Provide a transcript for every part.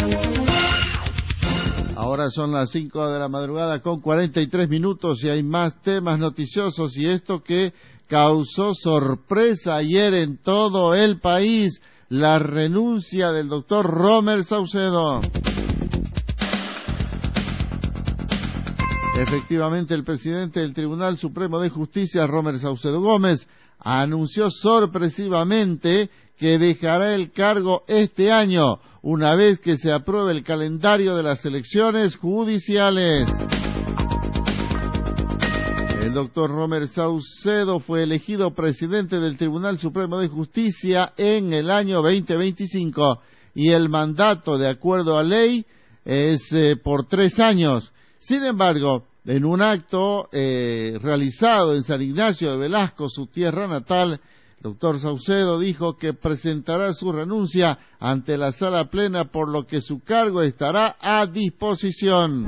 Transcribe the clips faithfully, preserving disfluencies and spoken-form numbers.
Ahora son las cinco de la madrugada con cuarenta y tres minutos y hay más temas noticiosos, y esto que causó sorpresa ayer en todo el país: la renuncia del doctor Rommel Saucedo. Efectivamente, el presidente del Tribunal Supremo de Justicia, Rommel Saucedo Gómez, anunció sorpresivamente que dejará el cargo este año, una vez que se apruebe el calendario de las elecciones judiciales. El doctor Rommel Saucedo fue elegido presidente del Tribunal Supremo de Justicia en el año veinte veinticinco y el mandato, de acuerdo a ley, es eh, por tres años. Sin embargo, en un acto eh, realizado en San Ignacio de Velasco, su tierra natal, el doctor Saucedo dijo que presentará su renuncia ante la sala plena, por lo que su cargo estará a disposición.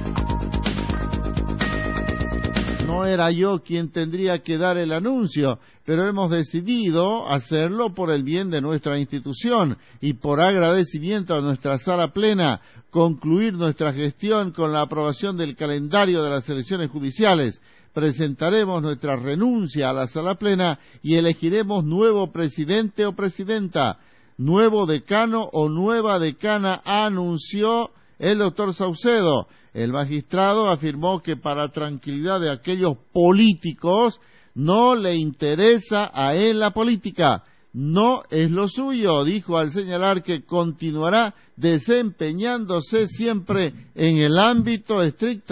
No era yo quien tendría que dar el anuncio, pero hemos decidido hacerlo por el bien de nuestra institución y por agradecimiento a nuestra sala plena, concluir nuestra gestión con la aprobación del calendario de las elecciones judiciales. Presentaremos nuestra renuncia a la sala plena y elegiremos nuevo presidente o presidenta, nuevo decano o nueva decana, anunció el doctor Saucedo. El magistrado afirmó que para tranquilidad de aquellos políticos no le interesa a él la política, no es lo suyo, dijo, al señalar que continuará desempeñándose siempre en el ámbito estricto